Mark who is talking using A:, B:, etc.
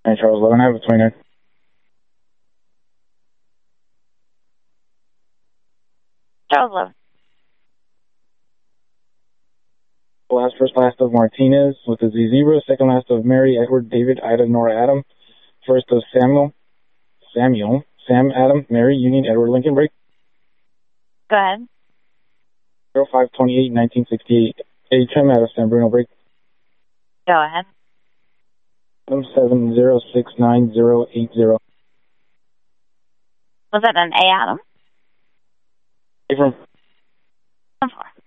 A: Charles 11, I have a 29.
B: Charles 11.
A: First last of Martinez with a Z0. Second last of Mary, Edward, David, Ida, Nora, Adam. First of Sam, Adam, Mary, Union, Edward, Lincoln, break.
B: Go ahead.
A: 0528, 1968. HM out of San Bruno, break.
B: Go ahead.
A: 7069080.
B: Was that an A, Adam?
A: From
B: 4.